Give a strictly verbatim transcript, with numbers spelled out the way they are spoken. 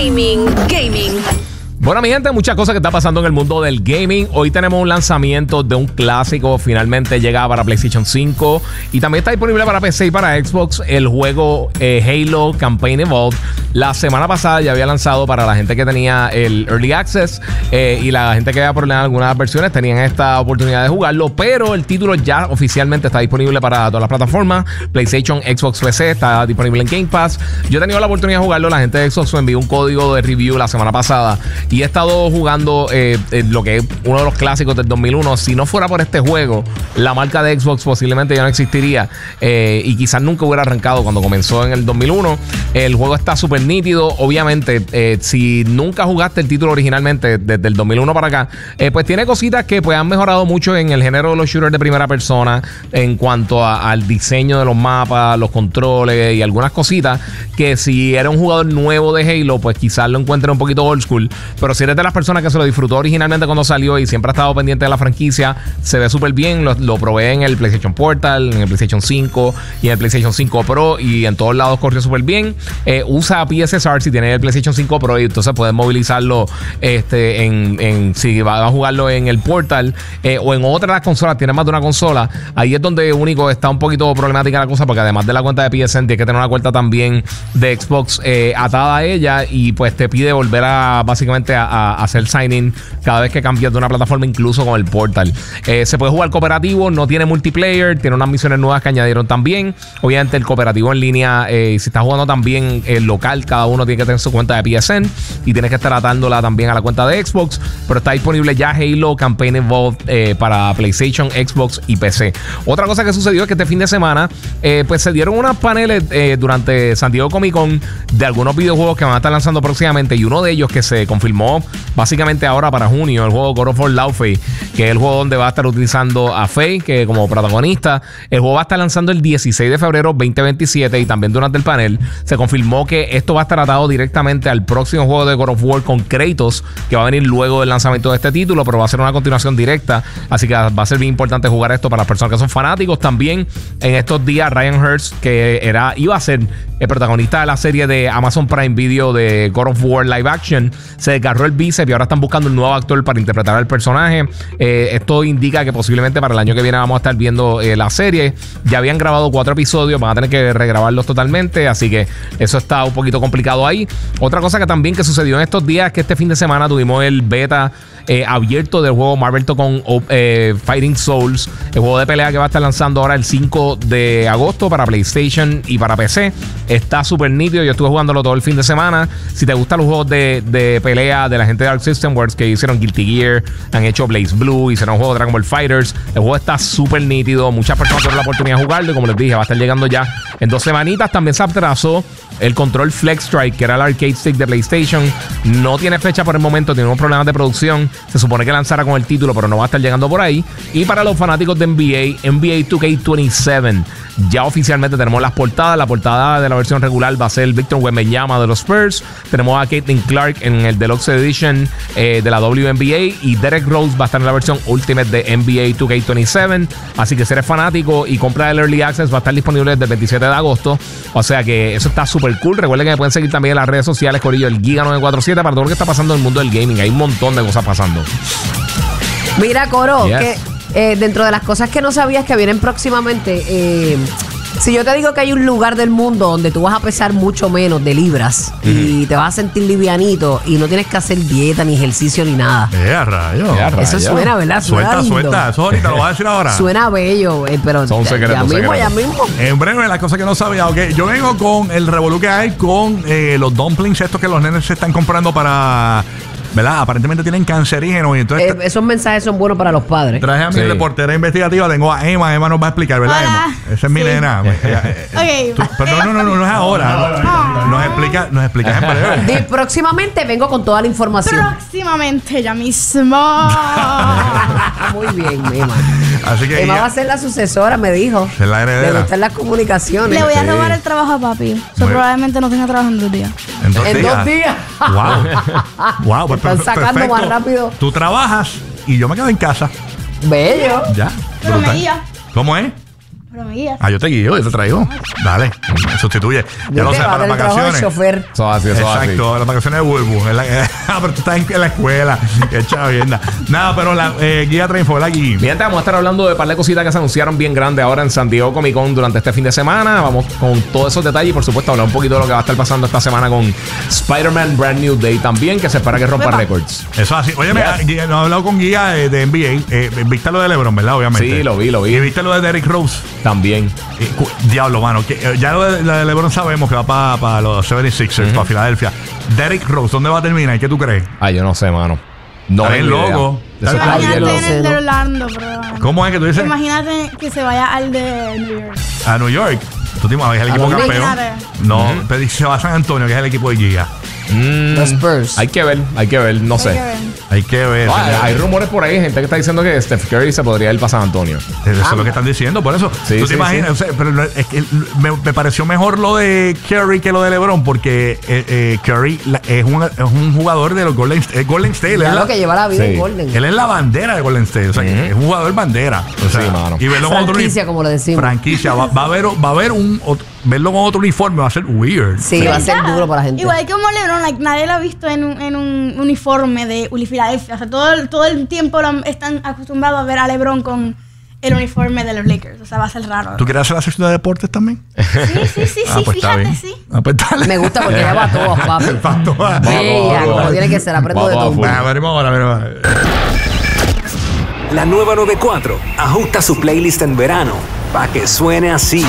Gaming, gaming. Bueno, mi gente, muchas cosas que está pasando en el mundo del gaming. Hoy tenemos un lanzamiento de un clásico. Finalmente llega para PlayStation cinco. Y también está disponible para P C y para Xbox el juego eh, Halo Campaign Evolved. La semana pasada ya había lanzado para la gente que tenía el Early Access. Eh, y la gente que había problemas en algunas versiones tenían esta oportunidad de jugarlo. Pero el título ya oficialmente está disponible para todas las plataformas. PlayStation, Xbox, P C. Está disponible en Game Pass. Yo he tenido la oportunidad de jugarlo. La gente de Xbox me envió un código de review la semana pasada. Y he estado jugando eh, eh, lo que es uno de los clásicos del dos mil uno. Si no fuera por este juego, la marca de Xbox posiblemente ya no existiría. Eh, y quizás nunca hubiera arrancado cuando comenzó en el dos mil uno. El juego está súper nítido. Obviamente, eh, si nunca jugaste el título originalmente desde el dos mil uno para acá, eh, pues tiene cositas que pues, han mejorado mucho en el género de los shooters de primera persona en cuanto a, al diseño de los mapas, los controles y algunas cositas que si eres un jugador nuevo de Halo, pues quizás lo encuentres un poquito old school. Pero si eres de las personas que se lo disfrutó originalmente cuando salió y siempre ha estado pendiente de la franquicia, se ve súper bien. Lo, lo probé en el PlayStation Portal, en el PlayStation cinco y en el PlayStation cinco Pro, y en todos lados corrió súper bien. Eh, usa P S S R si tienes el PlayStation cinco Pro, y entonces puedes movilizarlo este, en, en, si vas a jugarlo en el Portal eh, o en otra de las consolas. Tienes más de una consola. Ahí es donde único está un poquito problemática la cosa, porque además de la cuenta de P S N, tienes que tener una cuenta también de Xbox eh, atada a ella, y pues te pide volver a básicamente a, a hacer sign-in cada vez que cambias de una plataforma, incluso con el Portal. Eh, se puede jugar cooperativo, no tiene multiplayer, tiene unas misiones nuevas que añadieron también. Obviamente el cooperativo en línea, eh, si estás jugando también el local, cada uno tiene que tener su cuenta de P S N y tienes que estar atándola también a la cuenta de Xbox. Pero está disponible ya Halo Campaign Evolved eh, para PlayStation, Xbox y P C. Otra cosa que sucedió es que este fin de semana eh, pues se dieron unos paneles eh, durante San Diego Comic Con de algunos videojuegos que van a estar lanzando próximamente, y uno de ellos que se confirmó básicamente ahora para junio, el juego God of War Laufey, que es el juego donde va a estar utilizando a Faye que como protagonista. El juego va a estar lanzando el dieciséis de febrero veinte veintisiete, y también durante el panel se confirmó que esto va a estar atado directamente al próximo juego de God of War con Kratos, que va a venir luego del lanzamiento de este título, pero va a ser una continuación directa, así que va a ser bien importante jugar esto para las personas que son fanáticos. También en estos días Ryan Hurst, que era iba a ser el protagonista de la serie de Amazon Prime Video de God of War Live Action, se desgarró el bíceps y ahora están buscando un nuevo actor para interpretar al personaje. Eh, esto indica que posiblemente para el año que viene vamos a estar viendo eh, la serie. Ya habían grabado cuatro episodios, van a tener que regrabarlos totalmente, así que eso está un poquito complicado ahí. Otra cosa que también que sucedió en estos días es que este fin de semana tuvimos el beta eh, abierto del juego Marvel Tocon eh, Fighting Souls, el juego de pelea que va a estar lanzando ahora el cinco de agosto para PlayStation y para P C. Está súper nítido, yo estuve jugándolo todo el fin de semana. Si te gustan los juegos de, de pelea de la gente de Arc System Works, que hicieron Guilty Gear, han hecho Blaze Blue, hicieron un juego de Dragon Ball Fighters, el juego está súper nítido. Muchas personas tuvieron la oportunidad de jugarlo, y como les dije, va a estar llegando ya en dos semanitas. También se atrasó el control Flex Strike, que era el arcade stick de PlayStation. No tiene fecha por el momento, tiene unos problemas de producción. Se supone que lanzara con el título, pero no va a estar llegando por ahí. Y para los fanáticos de N B A, N B A dos K veintisiete, ya oficialmente tenemos las portadas. La portada de la versión regular va a ser Victor Wembanyama de los Spurs. Tenemos a Caitlin Clark en el Deluxe Edition eh, de la W N B A, y Derek Rose va a estar en la versión Ultimate de N B A dos K veintisiete. Así que si eres fanático y compra el Early Access, va a estar disponible desde el veintisiete de agosto. O sea que eso está súper cool. Recuerden que me pueden seguir también en las redes sociales, Corillo, el Giga nueve cuatro siete, para todo lo que está pasando en el mundo del gaming. Hay un montón de cosas pasando. Mira, Coro, Yes. que eh, dentro de las cosas que no sabías que vienen próximamente, eh, si yo te digo que hay un lugar del mundo donde tú vas a pesar mucho menos de libras mm. y te vas a sentir livianito y no tienes que hacer dieta ni ejercicio ni nada. Eh, a rayo. Eh, a rayo. Eso suena, ¿verdad? Suena Suelta, lindo. suelta. Eso ahorita lo voy a decir ahora. Suena bello, eh, pero Son ya, secretos, ya mismo, secretos. ya mismo. En breve, las cosas que no sabía. Ok, yo vengo con el revolú que hay con eh, los dumplings estos que los nenes se están comprando para... ¿verdad? Aparentemente tienen cancerígenos, y entonces Eh, esos mensajes son buenos para los padres. traje a mi Sí. reportera investigativa. Tengo a Emma. Emma nos va a explicar, ¿verdad, Hola. Emma? Esa es mi Sí. nena. Ella, eh, Ok. tú- pero no, no, no, no, no es ahora. Nos explica, nos explicas en breve. Y próximamente vengo con toda la información. Próximamente, ya mismo. Muy bien, Emma. Así que Emma ella- va a ser la sucesora, me dijo. Es la heredera. Le gustan las comunicaciones. Le voy a Sí. robar el trabajo a papi. So, Muy- probablemente no tenga trabajo en dos días. En dos En días. dos días. Wow. Wow, pues Están per- sacando perfecto. más rápido. Tú trabajas y yo me quedo en casa. Bello. Ya. Pero Brutal. me guía. ¿Cómo es? Pero me guías. Ah, yo te guío, yo te traigo. Dale, sustituye. Ya lo sé, para las vacaciones. Chofer. Eso así, eso Exacto, así. las vacaciones de Bulbu. En la- Ah, pero tú estás en, en la escuela. Qué chavienda. Nada, pero la eh, guía Trainfo, ¿verdad? Aquí. Bien, te vamos a estar hablando de un par de cositas que se anunciaron bien grandes ahora en San Diego Comic Con durante este fin de semana. Vamos con todos esos detalles y por supuesto hablar un poquito de lo que va a estar pasando esta semana con Spider-Man Brand New Day también, que se espera que rompa Epa. récords. Eso es así. Oye, Yes. Guía, no he hablado con Guía eh, de N B A. Eh, viste lo de LeBron, ¿verdad? Obviamente. Sí, lo vi, lo vi. Y viste lo de Derrick Rose. También. Eh, cu- Diablo, mano. Que, eh, ya lo de, lo de LeBron sabemos que va para los setenta y seis ers, para Filadelfia. Derrick Rose, ¿dónde va a terminar? ¿Qué tú crees? Ay, yo no sé, mano. No Está bien tengo idea. loco. Eso Está está bien Imagínate lo en sé, el de ¿no? Orlando, pero. ¿Cómo es que tú dices? Imagínate que se vaya al de New York. A New York. Tú te imaginas el ¿A equipo dónde? campeón. Imagínate. No, pero se va a San Antonio, que es el equipo de Giga. Mm, Los Spurs. Hay que ver, hay que ver, no Hay que sé. ver. Hay que ver. No, hay, señor. hay rumores por ahí, gente que está diciendo que Steph Curry se podría ir para San Antonio. Eso es lo que están diciendo, por eso. Sí, tú sí, te imaginas, sí. o sea, pero no, es que me, me pareció mejor lo de Curry que lo de LeBron, porque eh, eh, Curry la- es, un, es un jugador de los Golden, State- Golden State. Él Ya es, lo la, que lleva la vida Sí. en Golden. él es la bandera de Golden State. O sea, que es un jugador bandera. O sea, Sí, mano. y verlo con otro Franquicia, uni- como le decimos. Franquicia. Va, va a haber, va a haber un. otro- verlo con otro uniforme va a ser weird. Sí, va a ser duro para la gente. Igual que como LeBron, like, nadie lo ha visto en un, en un uniforme de Filadelfia. O sea, todo el, todo el tiempo lo han- están acostumbrados a ver a LeBron con el uniforme de los Lakers. O sea, va a ser raro. ¿Tú quieres hacer la sección de deportes también? Sí, sí, sí, Ah, sí, pues está fíjate, bien. sí. Ah, pues dale. Me gusta porque ya va a todos, papi. Pa' todas. Ella, como tiene que ser, aprendo de Vamos a todo. full. Ah, veremos ahora, veremos ahora. La nueva noventa y cuatro ajusta su playlist en verano para que suene así.